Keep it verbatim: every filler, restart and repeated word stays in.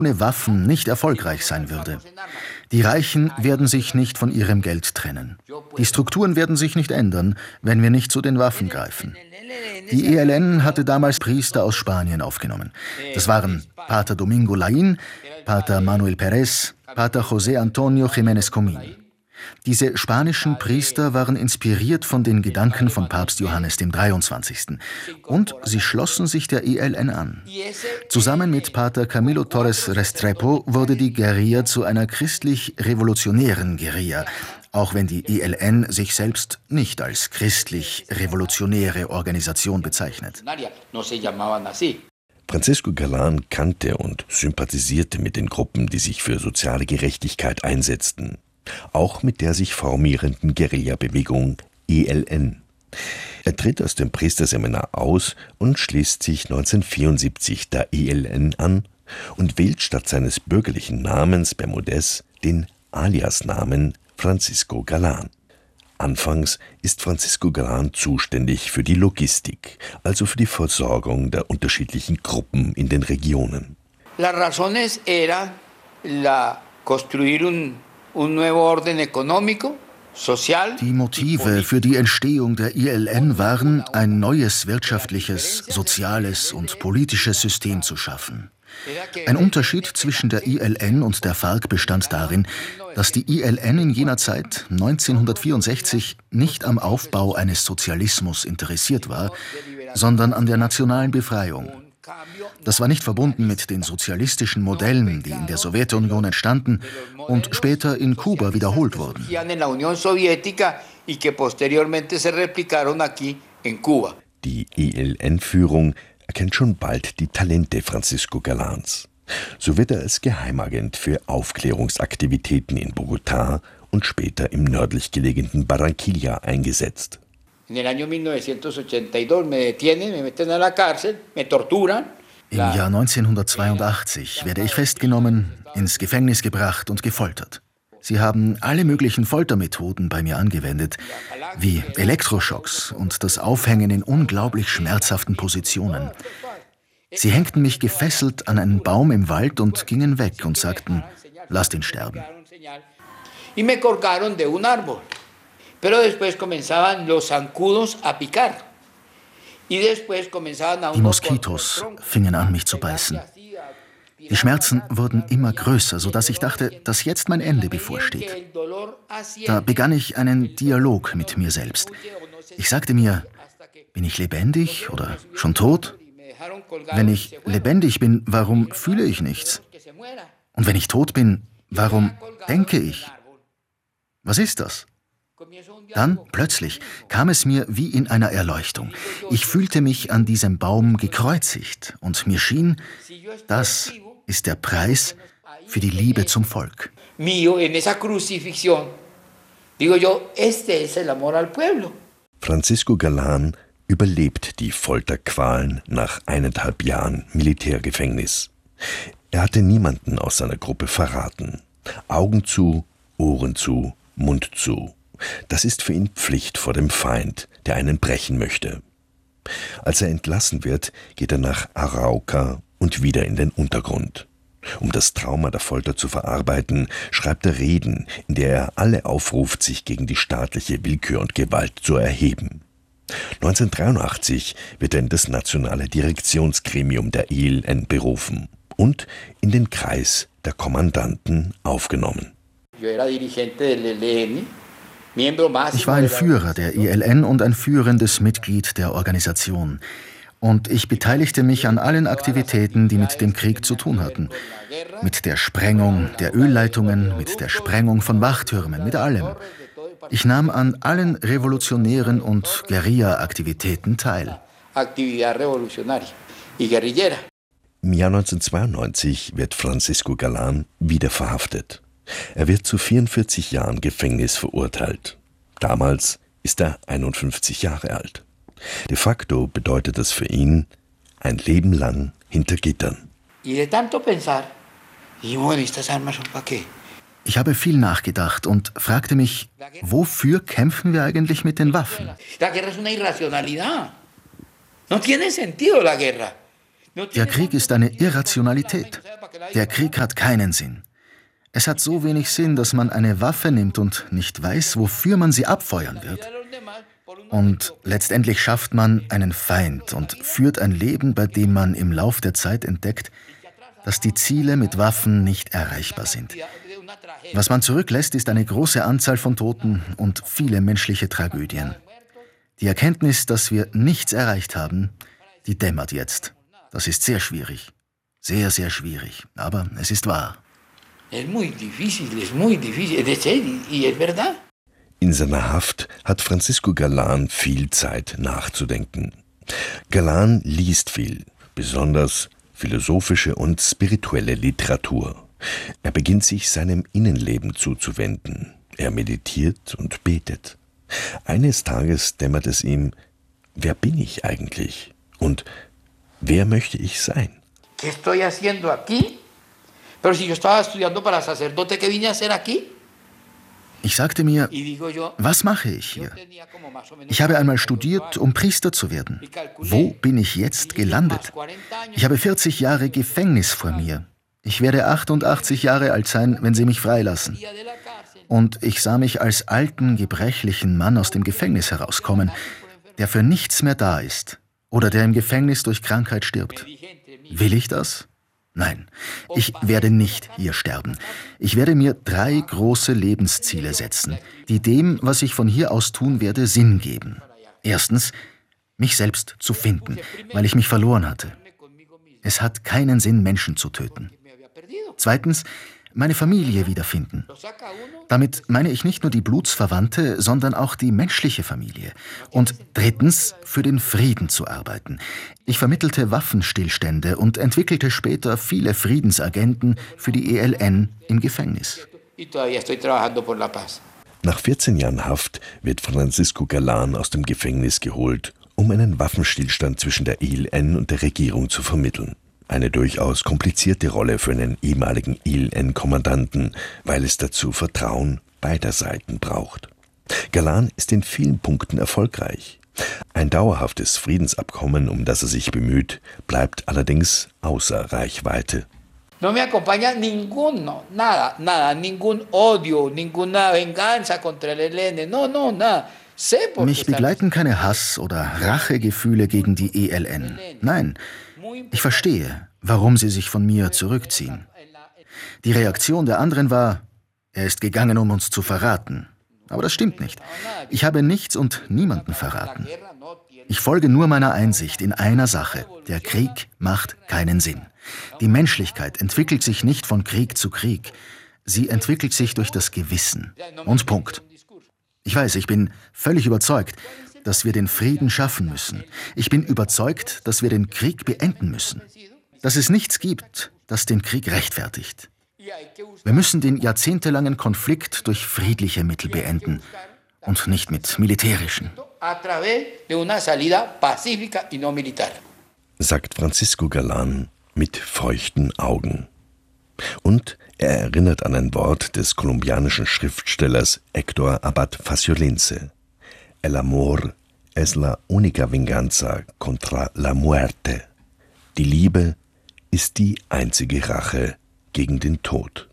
ohne Waffen nicht erfolgreich sein würde. Die Reichen werden sich nicht von ihrem Geld trennen. Die Strukturen werden sich nicht ändern, wenn wir nicht zu den Waffen greifen. Die E L N hatte damals Priester aus Spanien aufgenommen. Das waren Pater Domingo Laín, Pater Manuel Pérez, Pater José Antonio Jiménez Comín. Diese spanischen Priester waren inspiriert von den Gedanken von Papst Johannes dem dreiundzwanzigsten. Und sie schlossen sich der E L N an. Zusammen mit Pater Camilo Torres Restrepo wurde die Guerilla zu einer christlich-revolutionären Guerilla, auch wenn die E L N sich selbst nicht als christlich-revolutionäre Organisation bezeichnet. Francisco Galán kannte und sympathisierte mit den Gruppen, die sich für soziale Gerechtigkeit einsetzten. Auch mit der sich formierenden Guerilla-Bewegung E L N. Er tritt aus dem Priesterseminar aus und schließt sich neunzehnhundertvierundsiebzig der E L N an und wählt statt seines bürgerlichen Namens Bermúdez den Aliasnamen Francisco Galán. Anfangs ist Francisco Galán zuständig für die Logistik, also für die Versorgung der unterschiedlichen Gruppen in den Regionen. Las razones era la construir un Die Motive für die Entstehung der E L N waren, ein neues wirtschaftliches, soziales und politisches System zu schaffen. Ein Unterschied zwischen der E L N und der FARC bestand darin, dass die E L N in jener Zeit, neunzehnhundertvierundsechzig, nicht am Aufbau eines Sozialismus interessiert war, sondern an der nationalen Befreiung. Das war nicht verbunden mit den sozialistischen Modellen, die in der Sowjetunion entstanden und später in Kuba wiederholt wurden. Die E L N-Führung erkennt schon bald die Talente Francisco Galáns. So wird er als Geheimagent für Aufklärungsaktivitäten in Bogotá und später im nördlich gelegenen Barranquilla eingesetzt. Im Jahr neunzehnhundertzweiundachtzig werde ich festgenommen, ins Gefängnis gebracht und gefoltert. Sie haben alle möglichen Foltermethoden bei mir angewendet, wie Elektroschocks und das Aufhängen in unglaublich schmerzhaften Positionen. Sie hängten mich gefesselt an einen Baum im Wald und gingen weg und sagten, lasst ihn sterben. Y me colgaron de un árbol. Pero después comenzaban los zancudos a picar. Y después comenzaban a Die Moskitos fingen an, mich zu beißen. Die Schmerzen wurden immer größer, sodass ich dachte, dass jetzt mein Ende bevorsteht. Da begann ich einen Dialog mit mir selbst. Ich sagte mir, bin ich lebendig oder schon tot? Wenn ich lebendig bin, warum fühle ich nichts? Und wenn ich tot bin, warum denke ich? Was ist das? Dann, plötzlich, kam es mir wie in einer Erleuchtung. Ich fühlte mich an diesem Baum gekreuzigt und mir schien, das ist der Preis für die Liebe zum Volk. Francisco Galán überlebt die Folterqualen nach eineinhalb Jahren Militärgefängnis. Er hatte niemanden aus seiner Gruppe verraten. Augen zu, Ohren zu, Mund zu. Das ist für ihn Pflicht vor dem Feind, der einen brechen möchte. Als er entlassen wird, geht er nach Arauca und wieder in den Untergrund. Um das Trauma der Folter zu verarbeiten, schreibt er Reden, in der er alle aufruft, sich gegen die staatliche Willkür und Gewalt zu erheben. neunzehnhundertdreiundachtzig wird er in das nationale Direktionsgremium der E L N berufen und in den Kreis der Kommandanten aufgenommen. Ich war ein Führer der E L N und ein führendes Mitglied der Organisation. Und ich beteiligte mich an allen Aktivitäten, die mit dem Krieg zu tun hatten. Mit der Sprengung der Ölleitungen, mit der Sprengung von Wachtürmen, mit allem. Ich nahm an allen revolutionären und Guerilla-Aktivitäten teil. Im Jahr neunzehnhundertzweiundneunzig wird Francisco Galán wieder verhaftet. Er wird zu vierundvierzig Jahren Gefängnis verurteilt. Damals ist er einundfünfzig Jahre alt. De facto bedeutet das für ihn ein Leben lang hinter Gittern. Ich habe viel nachgedacht und fragte mich, wofür kämpfen wir eigentlich mit den Waffen? Der Krieg ist eine Irrationalität. Der Krieg hat keinen Sinn. Es hat so wenig Sinn, dass man eine Waffe nimmt und nicht weiß, wofür man sie abfeuern wird. Und letztendlich schafft man einen Feind und führt ein Leben, bei dem man im Lauf der Zeit entdeckt, dass die Ziele mit Waffen nicht erreichbar sind. Was man zurücklässt, ist eine große Anzahl von Toten und viele menschliche Tragödien. Die Erkenntnis, dass wir nichts erreicht haben, die dämmert jetzt. Das ist sehr schwierig. Sehr, sehr schwierig. Aber es ist wahr. In seiner Haft hat Francisco Galán viel Zeit nachzudenken. Galán liest viel, besonders philosophische und spirituelle Literatur. Er beginnt sich seinem Innenleben zuzuwenden. Er meditiert und betet. Eines Tages dämmert es ihm, wer bin ich eigentlich? Und wer möchte ich sein? ¿Qué estoy haciendo aquí? Pero si yo estaba estudiando para sacerdote, ¿qué vine a hacer aquí? Ich sagte mir, was mache ich hier? Ich habe einmal studiert, um Priester zu werden. Wo bin ich jetzt gelandet? Ich habe vierzig Jahre Gefängnis vor mir. Ich werde achtundachtzig Jahre alt sein, wenn sie mich freilassen. Und ich sah mich als alten, gebrechlichen Mann aus dem Gefängnis herauskommen, der für nichts mehr da ist oder der im Gefängnis durch Krankheit stirbt. Will ich das? Nein, ich werde nicht hier sterben. Ich werde mir drei große Lebensziele setzen, die dem, was ich von hier aus tun werde, Sinn geben. Erstens, mich selbst zu finden, weil ich mich verloren hatte. Es hat keinen Sinn, Menschen zu töten. Zweitens, meine Familie wiederfinden. Damit meine ich nicht nur die Blutsverwandte, sondern auch die menschliche Familie. Und drittens, für den Frieden zu arbeiten. Ich vermittelte Waffenstillstände und entwickelte später viele Friedensagenten für die E L N im Gefängnis. Nach vierzehn Jahren Haft wird Francisco Galán aus dem Gefängnis geholt, um einen Waffenstillstand zwischen der E L N und der Regierung zu vermitteln. Eine durchaus komplizierte Rolle für einen ehemaligen E L N-Kommandanten, weil es dazu Vertrauen beider Seiten braucht. Galán ist in vielen Punkten erfolgreich. Ein dauerhaftes Friedensabkommen, um das er sich bemüht, bleibt allerdings außer Reichweite. No me acompaña ninguno, nada, nada, ningún odio, ninguna venganza contra el E L N, no, no, nada. Mich begleiten keine Hass- oder Rachegefühle gegen die E L N. Nein, ich verstehe, warum sie sich von mir zurückziehen. Die Reaktion der anderen war, er ist gegangen, um uns zu verraten. Aber das stimmt nicht. Ich habe nichts und niemanden verraten. Ich folge nur meiner Einsicht in einer Sache. Der Krieg macht keinen Sinn. Die Menschlichkeit entwickelt sich nicht von Krieg zu Krieg. Sie entwickelt sich durch das Gewissen. Und Punkt. Ich weiß, ich bin völlig überzeugt, dass wir den Frieden schaffen müssen. Ich bin überzeugt, dass wir den Krieg beenden müssen. Dass es nichts gibt, das den Krieg rechtfertigt. Wir müssen den jahrzehntelangen Konflikt durch friedliche Mittel beenden und nicht mit militärischen. Sagt Francisco Galán mit feuchten Augen. Und er erinnert an ein Wort des kolumbianischen Schriftstellers Héctor Abad Faciolince. El amor es la única venganza contra la muerte. Die Liebe ist die einzige Rache gegen den Tod.